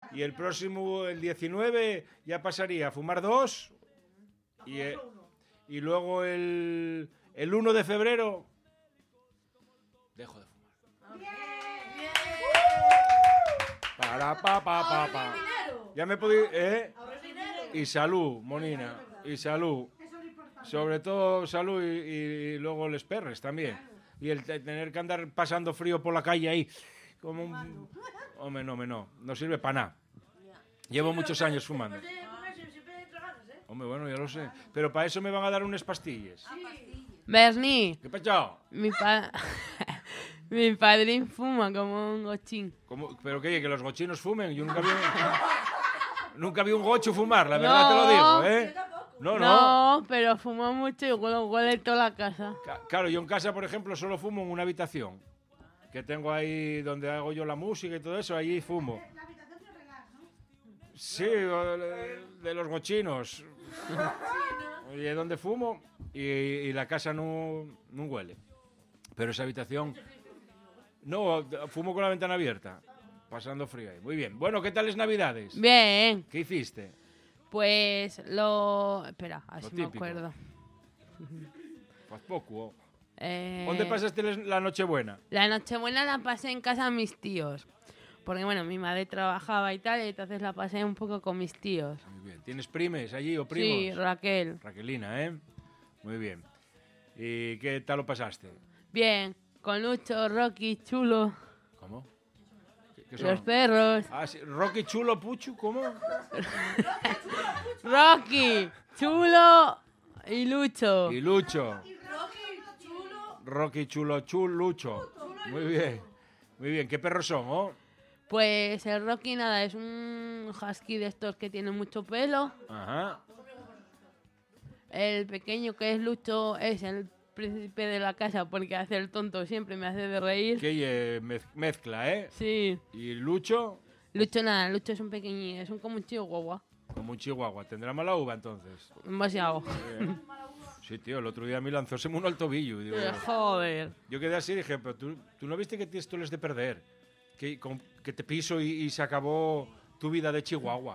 Y el próximo, el 19, ya pasaría a fumar 2. Y luego el 1 de febrero dejo de fumar. Pa. Ya me podéis... Y salud, monina. Y salud. Sobre todo salud y luego les perres también. Y el tener que andar pasando frío por la calle ahí. Como un... Hombre, no sirve para nada. Llevo muchos años fumando. Hombre, bueno, ya lo sé. Pero para eso me van a dar unas pastillas. Bernie. ¿Qué pachao? Mi padrín fuma como un gochín. ¿Pero qué? ¿Que los gochinos fumen? Yo nunca vi un gocho fumar, la verdad te lo digo, ¿eh? No, pero fuma mucho y huele toda la casa. Claro, yo en casa, por ejemplo, solo fumo en una habitación. Que tengo ahí donde hago yo la música y todo eso, allí fumo. La habitación de regar, ¿no? Sí, de los gochinos. Y es donde fumo y la casa no huele. Pero esa habitación... No, fumo con la ventana abierta, pasando frío ahí. Muy bien. Bueno, ¿qué tal es Navidades? Bien. ¿Qué hiciste? Pues Espera, así me acuerdo. Pues poco. ¿Dónde pasaste la Nochebuena? La Nochebuena la pasé en casa de mis tíos. Porque, bueno, mi madre trabajaba y tal, y entonces la pasé un poco con mis tíos. Muy bien. ¿Tienes primes allí o primos? Sí, Raquel. Raquelina, ¿eh? Muy bien. ¿Y qué tal lo pasaste? Bien. Con Lucho, Rocky, Chulo. ¿Cómo? ¿Qué son? Los perros. Ah, sí. ¿Rocky, Chulo, Puchu? ¿Cómo? Rocky, Chulo y Lucho. Y Lucho. Rocky, Chulo, Lucho. Muy bien. Muy bien. ¿Qué perros son, oh? Pues el Rocky, nada, es un husky de estos que tiene mucho pelo. Ajá. El pequeño, que es Lucho, es el príncipe de la casa porque hace el tonto, siempre me hace de reír. Que mezcla, ¿eh? Sí. ¿Y Lucho? Lucho nada, Lucho es un pequeñín, es como un chihuahua. Como un chihuahua. ¿Tendrá mala uva entonces? Demasiado. Sí, tío, el otro día me lanzóseme uno al tobillo. Y digo, joder. Yo quedé así y dije, pero tú no viste que esto les de perder. Que te piso y se acabó tu vida de chihuahua.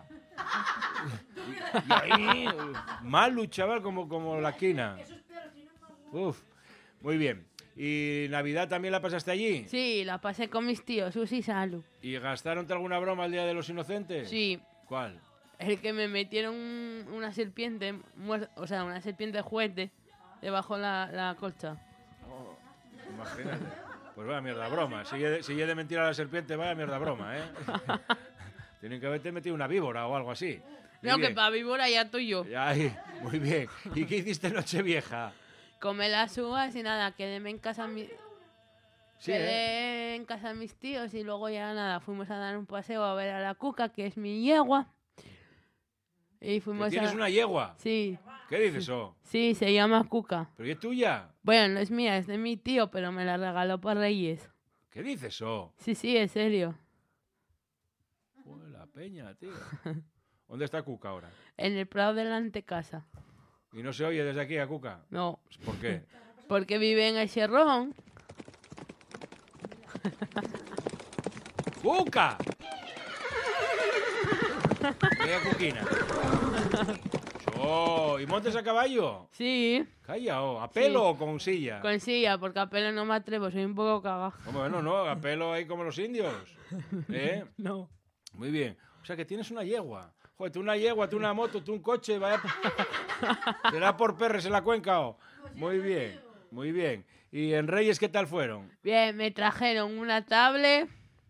y ahí, malo, chaval, como la quina. Uf, muy bien. ¿Y Navidad también la pasaste allí? Sí, la pasé con mis tíos, Susi y Salu. ¿Y gastaron alguna broma el Día de los Inocentes? Sí. ¿Cuál? El que me metieron una serpiente, o sea, una serpiente de juguete, debajo la colcha. Oh, imagínate. Pues vaya mierda broma. Si he de mentir a la serpiente, vaya mierda broma, ¿eh? Tienen que haberte metido una víbora o algo así. No, que para víbora ya tuyo. Ay, muy bien. ¿Y qué hiciste Nochevieja? Comé las uvas y nada, quedéme en casa Sí, quedé en casa de mis tíos y luego ya nada, fuimos a dar un paseo a ver a la Cuca, que es mi yegua. Y fuimos ¿Tienes una yegua? Sí. ¿Qué dices eso? Sí, se llama Cuca. ¿Pero es tuya? Bueno, no es mía, es de mi tío, pero me la regaló para Reyes. ¿Qué dices eso? Sí, es serio. Joder, la peña, tío. ¿Dónde está Cuca ahora? En el Prado de la antecasa. ¿Y no se oye desde aquí a Cuca? No. ¿Por qué? Porque vive en el Cherrón. ¡Cuca! Mira, Cuquina. Oh, ¿y montes a caballo? Sí. Calla, ¿a pelo o con silla? Con silla, porque a pelo no me atrevo, soy un poco cagada. Bueno, no, a pelo ahí como los indios. ¿Eh? No. Muy bien. O sea que tienes una yegua. Joder, tú una yegua, tú una moto, tú un coche, vaya... Será por perres en la cuenca, ¿o? Muy bien, muy bien. ¿Y en Reyes qué tal fueron? Bien, me trajeron una tablet,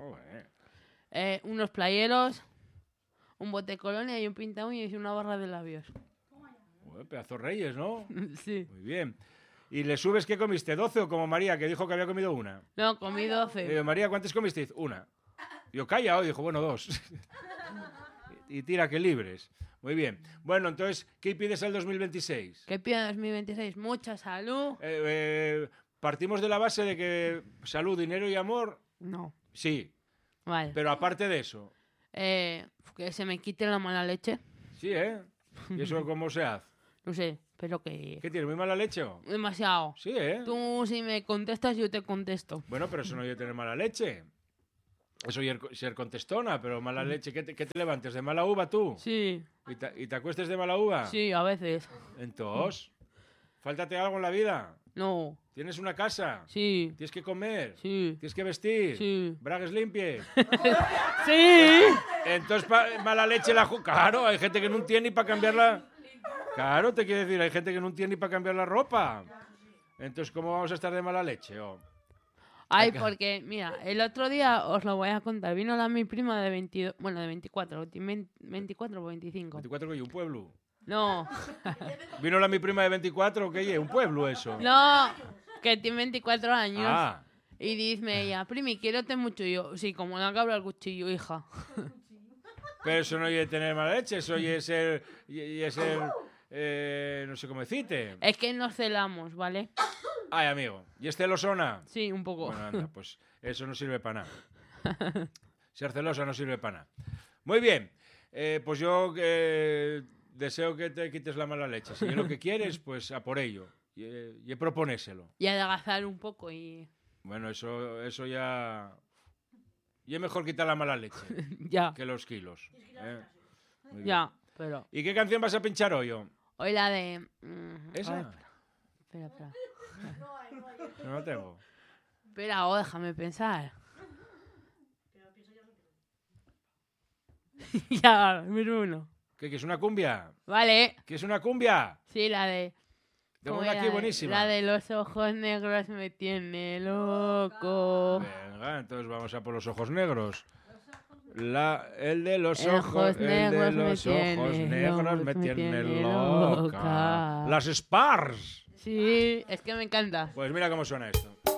unos playeros, un bote de colonia y un pinta uñas y una barra de labios. Joder, pedazo Reyes, ¿no? Sí. Muy bien. ¿Y le subes qué comiste? ¿12 o como María, que dijo que había comido una? No, comí 12. María, ¿cuántas comiste? Una. Yo calla, dijo, bueno, 2. Y tira que libres. Muy bien. Bueno, entonces, ¿qué pides al 2026? ¿Qué pido en 2026? Mucha salud. Partimos de la base de que salud, dinero y amor... No. Sí. Vale. Pero aparte de eso... que se me quite la mala leche. Sí, ¿eh? ¿Y eso cómo se hace? No sé, pero que... ¿Qué tienes, muy mala leche o? Demasiado. Sí, ¿eh? Tú si me contestas, yo te contesto. Bueno, pero eso no hay que tener mala leche. Eso y ser contestona, pero mala leche. ¿Qué te levantes? ¿De mala uva tú? Sí, ¿Y te acuestes de mala uva? sí, a veces. Entonces, ¿fáltate algo en la vida? No, ¿Tienes una casa? sí, ¿Tienes que comer? sí, ¿Tienes que vestir? sí. ¿Bragues limpies? Sí. Entonces, mala leche la... Claro, hay gente que no tiene ni para cambiarla... Claro, te quiero decir, hay gente que no tiene ni para cambiar la ropa. Entonces, ¿cómo vamos a estar de mala leche? Oh? Ay, porque, mira, el otro día os lo voy a contar. Vino mi prima de 22, bueno, de 24, 24 o 25. 24 que un pueblo. No, ¿Vino mi prima de 24 que es? ¿Un pueblo eso? no, que tiene 24 años. Ah, Y dice ella, primi, quiérote mucho. Y yo, sí, como una cabra al cuchillo, hija. pero eso no es tener mala leche, eso es ser... no sé cómo decirte. Es que nos celamos, ¿vale? Ay, amigo. ¿Y es celosona? Sí, un poco. Bueno, anda, pues eso no sirve para nada. Ser celosa no sirve para nada. Muy bien. Pues yo deseo que te quites la mala leche. Si es lo que quieres, pues a por ello. Y proponéselo. Y adelgazar un poco y... Bueno, eso ya... Y es mejor quitar la mala leche Ya, que los kilos. Muy bien. ya, pero... ¿Y qué canción vas a pinchar hoy? Hoy la de... ¿Esa? a ver, espera. No la tengo. Espera, déjame pensar. Ya, mira uno. ¿Qué es una cumbia? Vale, ¿Qué es una cumbia? sí, la de... Tengo ¿cómo una era? aquí buenísima. La de los ojos negros me tiene loco. Venga, entonces vamos a por los ojos negros. El de los Ojos ojos negros me negros me tiene loca. Las Spars. Sí, es que me encanta. Pues mira cómo suena esto.